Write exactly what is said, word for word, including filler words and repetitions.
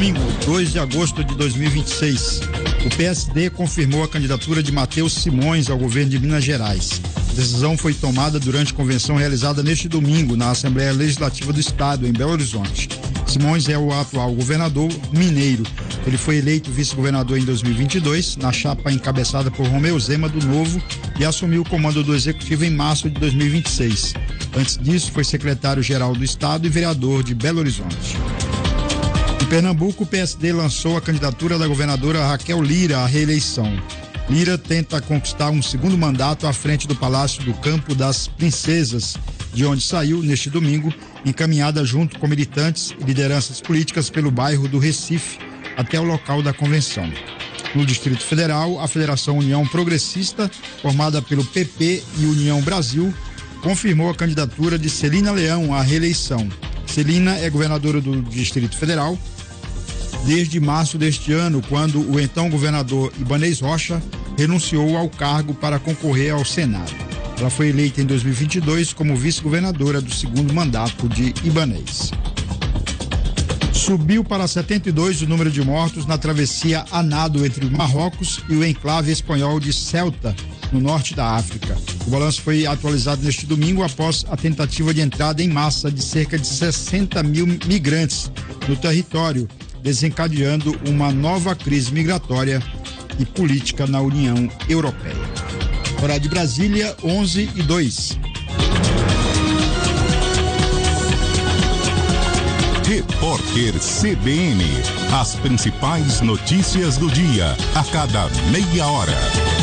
domingo, dois de agosto de dois mil e vinte e seis, o P S D confirmou a candidatura de Matheus Simões ao governo de Minas Gerais. A decisão foi tomada durante convenção realizada neste domingo na Assembleia Legislativa do Estado, em Belo Horizonte. Simões é o atual governador mineiro. Ele foi eleito vice-governador em dois mil e vinte e dois, na chapa encabeçada por Romeu Zema do Novo, e assumiu o comando do Executivo em março de dois mil e vinte e seis. Antes disso, foi secretário-geral do Estado e vereador de Belo Horizonte. Em Pernambuco, o P S D lançou a candidatura da governadora Raquel Lira à reeleição. Lira tenta conquistar um segundo mandato à frente do Palácio do Campo das Princesas, de onde saiu neste domingo, encaminhada junto com militantes e lideranças políticas pelo bairro do Recife até o local da convenção. No Distrito Federal, a Federação União Progressista, formada pelo P P e União Brasil, confirmou a candidatura de Celina Leão à reeleição. Celina é governadora do Distrito Federal desde março deste ano, quando o então governador Ibanez Rocha renunciou ao cargo para concorrer ao Senado. Ela foi eleita em dois mil e vinte e dois como vice-governadora do segundo mandato de Ibanez. Subiu para setenta e dois o número de mortos na travessia a nado entre o Marrocos e o enclave espanhol de Ceuta, no norte da África. O balanço foi atualizado neste domingo após a tentativa de entrada em massa de cerca de sessenta mil migrantes no território, desencadeando uma nova crise migratória e política na União Europeia. Hora de Brasília, onze e dois. Repórter C B N. As principais notícias do dia, a cada meia hora.